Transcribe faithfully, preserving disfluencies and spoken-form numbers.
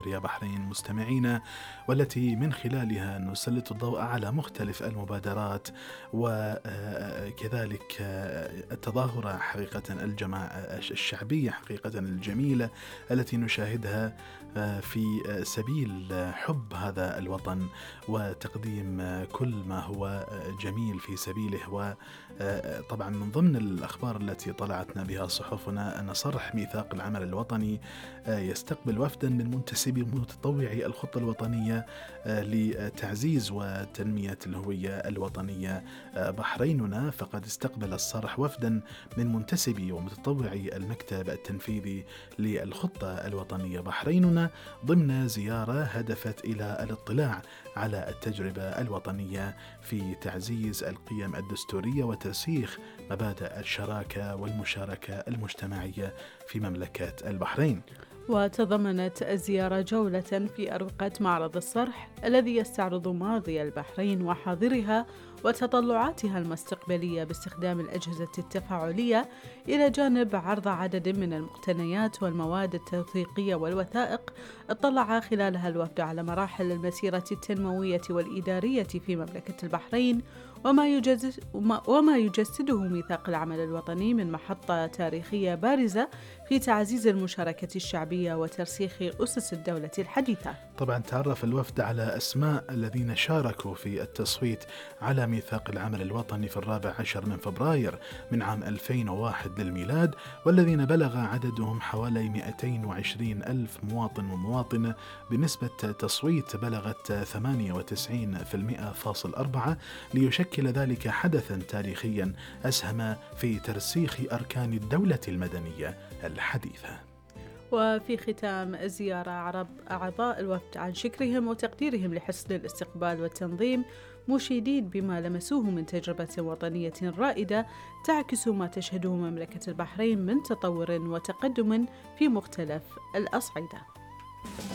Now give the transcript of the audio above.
يا بحرين مستمعينا، والتي من خلالها نسلط الضوء على مختلف المبادرات وكذلك التظاهرة حقيقة الجماعة الشعبية حقيقة الجميلة التي نشاهدها في سبيل حب هذا الوطن وتقديم كل ما هو جميل في سبيله. وطبعا من ضمن الأخبار التي طلعتنا بها صحفنا أن صرح ميثاق العمل الوطني يستقبل وفدا من منتسبي متطوعي الخطة الوطنية لتعزيز وتنمية الهوية الوطنية. بحريننا فقد استقبل الصرح وفدا من منتسبي ومتطوعي المكتب التنفيذي للخطة الوطنية بحريننا ضمن زيارة هدفت إلى الاطلاع على التجربة الوطنية في تعزيز القيم الدستورية وترسيخ مبادئ الشراكة والمشاركة المجتمعية في مملكة البحرين. وتضمنت الزيارة جولة في أروقة معرض الصرح الذي يستعرض ماضي البحرين وحاضرها وتطلعاتها المستقبلية باستخدام الأجهزة التفاعلية، إلى جانب عرض عدد من المقتنيات والمواد التوثيقية والوثائق اطلع خلالها الوفد على مراحل المسيرة التنموية والإدارية في مملكة البحرين وما, يجز وما يجسده ميثاق العمل الوطني من محطة تاريخية بارزة في تعزيز المشاركة الشعبية وترسيخ أسس الدولة الحديثة. طبعا تعرف الوفد على أسماء الذين شاركوا في التصويت على ميثاق العمل الوطني في الرابع عشر من فبراير من عام ألفين وواحد للميلاد، والذين بلغ عددهم حوالي مئتين وعشرين ألف مواطن ومواطنة بنسبة تصويت بلغت ثمانية وتسعين بالمئة فاصل أربعة، ليشكل ذلك حدثا تاريخيا أسهم في ترسيخ أركان الدولة المدنية الحديثة. وفي ختام الزيارة عرب أعضاء الوفد عن شكرهم وتقديرهم لحسن الاستقبال والتنظيم، مشيدين بما لمسوه من تجربة وطنية رائدة تعكس ما تشهده مملكة البحرين من تطور وتقدم في مختلف الأصعدة.